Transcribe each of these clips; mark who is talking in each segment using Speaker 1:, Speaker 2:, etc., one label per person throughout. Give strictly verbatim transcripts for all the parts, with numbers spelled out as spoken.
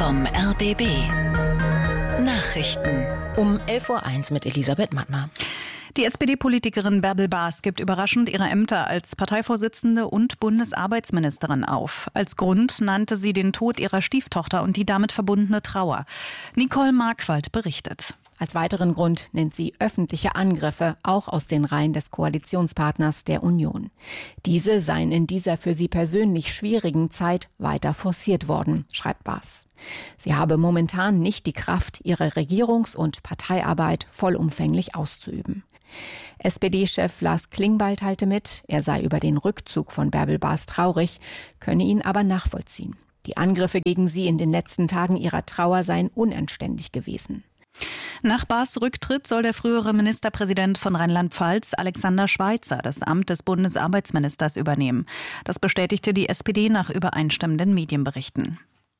Speaker 1: vom R B B. Nachrichten
Speaker 2: um elf Uhr eins mit Elisabeth Mattner.
Speaker 3: Die S P D-Politikerin Bärbel Baas gibt überraschend ihre Ämter als Parteivorsitzende und Bundesarbeitsministerin auf. Als Grund nannte sie den Tod ihrer Stieftochter und die damit verbundene Trauer. Nicole Markwald berichtet.
Speaker 2: Als weiteren Grund nennt sie öffentliche Angriffe, auch aus den Reihen des Koalitionspartners der Union. Diese seien in dieser für sie persönlich schwierigen Zeit weiter forciert worden, schreibt Baas. Sie habe momentan nicht die Kraft, ihre Regierungs- und Parteiarbeit vollumfänglich auszuüben. S P D-Chef Lars Klingbeil teilte mit, er sei über den Rückzug von Bärbel Baas traurig, könne ihn aber nachvollziehen. Die Angriffe gegen sie in den letzten Tagen ihrer Trauer seien unanständig gewesen.
Speaker 3: Nach Baas Rücktritt soll der frühere Ministerpräsident von Rheinland-Pfalz, Alexander Schweitzer, das Amt des Bundesarbeitsministers übernehmen. Das bestätigte die S P D nach übereinstimmenden Medienberichten.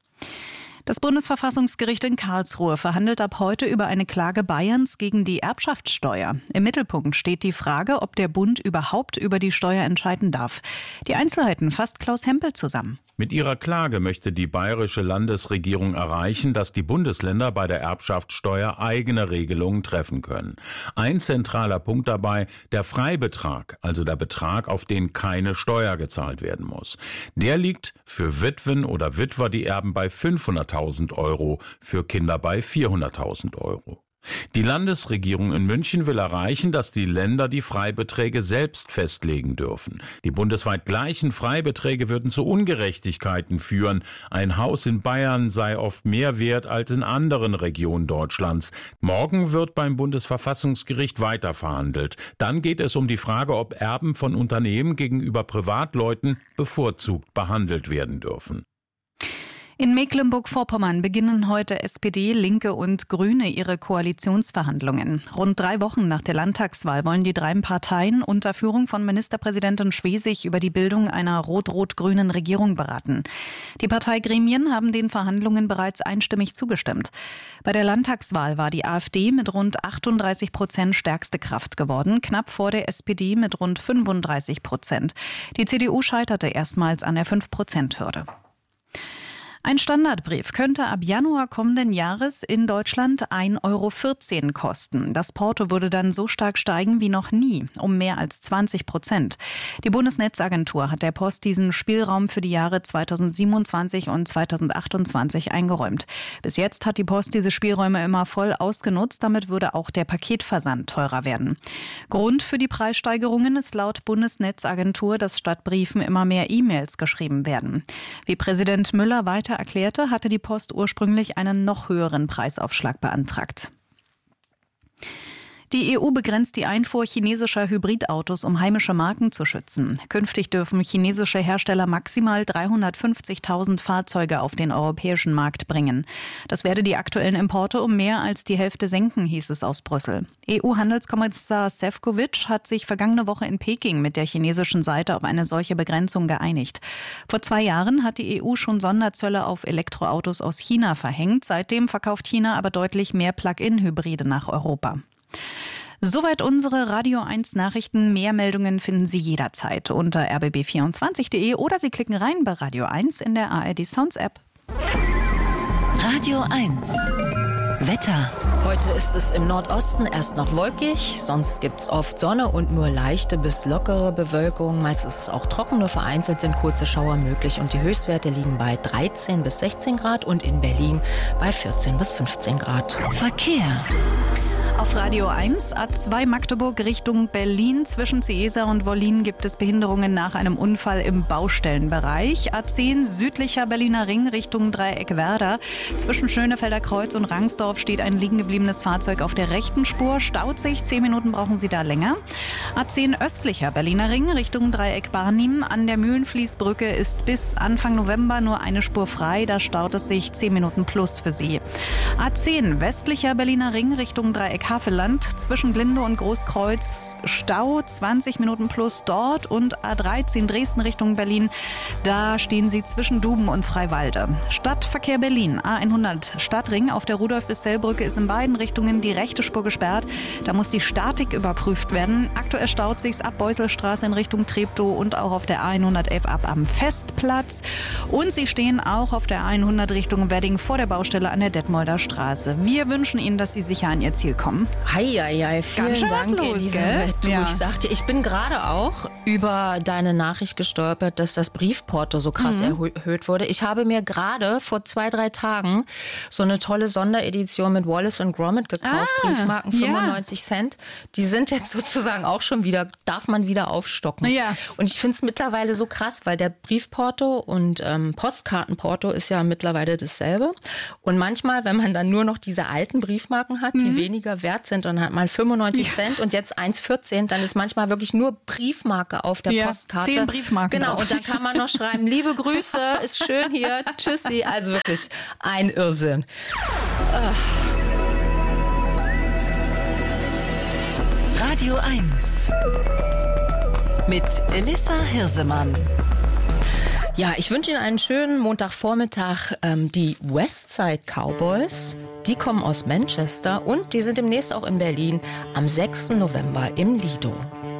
Speaker 3: Das Bundesverfassungsgericht in Karlsruhe verhandelt ab heute über eine Klage Bayerns gegen die Erbschaftssteuer. Im Mittelpunkt steht die Frage, ob der Bund überhaupt über die Steuer entscheiden darf. Die Einzelheiten fasst Klaus Hempel zusammen.
Speaker 4: Mit ihrer Klage möchte die bayerische Landesregierung erreichen, dass die Bundesländer bei der Erbschaftssteuer eigene Regelungen treffen können. Ein zentraler Punkt dabei, der Freibetrag, also der Betrag, auf den keine Steuer gezahlt werden muss. Der liegt für Witwen oder Witwer, die erben, bei fünfhunderttausend Euro, für Kinder bei vierhunderttausend Euro. Die Landesregierung in München will erreichen, dass die Länder die Freibeträge selbst festlegen dürfen. Die bundesweit gleichen Freibeträge würden zu Ungerechtigkeiten führen. Ein Haus in Bayern sei oft mehr wert als in anderen Regionen Deutschlands. Morgen wird beim Bundesverfassungsgericht weiter verhandelt. Dann geht es um die Frage, ob Erben von Unternehmen gegenüber Privatleuten bevorzugt behandelt werden dürfen.
Speaker 3: In Mecklenburg-Vorpommern beginnen heute S P D, Linke und Grüne ihre Koalitionsverhandlungen. Rund drei Wochen nach der Landtagswahl wollen die drei Parteien unter Führung von Ministerpräsidentin Schwesig über die Bildung einer rot-rot-grünen Regierung beraten. Die Parteigremien haben den Verhandlungen bereits einstimmig zugestimmt. Bei der Landtagswahl war die AfD mit rund achtunddreißig Prozent stärkste Kraft geworden, knapp vor der S P D mit rund fünfunddreißig Prozent. Die C D U scheiterte erstmals an der fünf Prozent Hürde. Ein Standardbrief könnte ab Januar kommenden Jahres in Deutschland ein Euro vierzehn kosten. Das Porto würde dann so stark steigen wie noch nie, um mehr als zwanzig Prozent. Die Bundesnetzagentur hat der Post diesen Spielraum für die Jahre zweitausendsiebenundzwanzig und zweitausendachtundzwanzig eingeräumt. Bis jetzt hat die Post diese Spielräume immer voll ausgenutzt, damit würde auch der Paketversand teurer werden. Grund für die Preissteigerungen ist laut Bundesnetzagentur, dass statt Briefen immer mehr E-Mails geschrieben werden. Wie Präsident Müller weiter erklärte, hatte die Post ursprünglich einen noch höheren Preisaufschlag beantragt. Die E U begrenzt die Einfuhr chinesischer Hybridautos, um heimische Marken zu schützen. Künftig dürfen chinesische Hersteller maximal dreihundertfünfzigtausend Fahrzeuge auf den europäischen Markt bringen. Das werde die aktuellen Importe um mehr als die Hälfte senken, hieß es aus Brüssel. E U-Handelskommissar Šefčovič hat sich vergangene Woche in Peking mit der chinesischen Seite auf eine solche Begrenzung geeinigt. Vor zwei Jahren hat die E U schon Sonderzölle auf Elektroautos aus China verhängt. Seitdem verkauft China aber deutlich mehr Plug-in-Hybride nach Europa. Soweit unsere Radio eins Nachrichten. Mehr Meldungen finden Sie jederzeit unter r b b vierundzwanzig punkt de oder Sie klicken rein bei Radio eins in der A R D Sounds App.
Speaker 1: Radio eins Wetter.
Speaker 2: Heute ist es im Nordosten erst noch wolkig, sonst gibt's oft Sonne und nur leichte bis lockere Bewölkung. Meist ist es auch trocken, nur vereinzelt sind kurze Schauer möglich und die Höchstwerte liegen bei dreizehn bis sechzehn Grad und in Berlin bei vierzehn bis fünfzehn Grad.
Speaker 1: Verkehr.
Speaker 3: Auf Radio eins, A zwei Magdeburg Richtung Berlin. Zwischen Ciesa und Wollin gibt es Behinderungen nach einem Unfall im Baustellenbereich. A zehn südlicher Berliner Ring Richtung Dreieck Werder. Zwischen Schönefelder Kreuz und Rangsdorf steht ein liegen gebliebenes Fahrzeug auf der rechten Spur. Staut sich, zehn Minuten brauchen Sie da länger. A zehn östlicher Berliner Ring Richtung Dreieck Barnim. An der Mühlenfließbrücke ist bis Anfang November nur eine Spur frei. Da staut es sich, zehn Minuten plus für Sie. A zehn westlicher Berliner Ring Richtung Dreieck Dreieck-Havelland zwischen Glinde und Großkreuz Stau, zwanzig Minuten plus dort, und A dreizehn Dresden Richtung Berlin, da stehen Sie zwischen Duben und Freiwalde. Stadtverkehr Berlin, A hundert Stadtring auf der Rudolf-Wissell-Brücke ist in beiden Richtungen die rechte Spur gesperrt. Da muss die Statik überprüft werden. Aktuell staut sich's ab Beuselstraße in Richtung Treptow und auch auf der A hundertelf ab am Festplatz. Und Sie stehen auch auf der A hundert Richtung Wedding vor der Baustelle an der Detmolder Straße. Wir wünschen Ihnen, dass Sie sicher an Ihr Ziel kommen.
Speaker 5: Heieiei, vielen
Speaker 3: Ganz schön
Speaker 5: Dank,
Speaker 3: was los,
Speaker 5: Elisabeth. Du,
Speaker 3: ja.
Speaker 5: Ich sagte, ich bin gerade auch über deine Nachricht gestolpert, dass das Briefporto so krass
Speaker 3: Mhm.
Speaker 5: erhö- erhöht wurde. Ich habe mir gerade vor zwei, drei Tagen so eine tolle Sonderedition mit Wallace und Gromit gekauft.
Speaker 3: Ah,
Speaker 5: Briefmarken,
Speaker 3: ja.
Speaker 5: fünfundneunzig Cent. Die sind jetzt sozusagen auch schon wieder, darf man wieder aufstocken.
Speaker 3: Ja.
Speaker 5: Und ich finde es mittlerweile so krass, weil der Briefporto und ähm, Postkartenporto ist ja mittlerweile dasselbe. Und manchmal, wenn man dann nur noch diese alten Briefmarken hat, die
Speaker 3: Mhm.
Speaker 5: weniger wert sind, dann hat man fünfundneunzig Cent und jetzt eins vierzehn, dann ist manchmal wirklich nur Briefmarke auf der
Speaker 3: Ja,
Speaker 5: Postkarte.
Speaker 3: zehn Briefmarken
Speaker 5: Genau,
Speaker 3: drauf.
Speaker 5: und dann kann man noch schreiben, liebe Grüße, ist schön hier, tschüssi. Also wirklich ein Irrsinn.
Speaker 1: Radio eins. Mit Elissa Hirsemann.
Speaker 5: Ja, ich wünsche Ihnen einen schönen Montagvormittag. Ähm, die Westside Cowboys, die kommen aus Manchester und die sind demnächst auch in Berlin am sechsten November im Lido.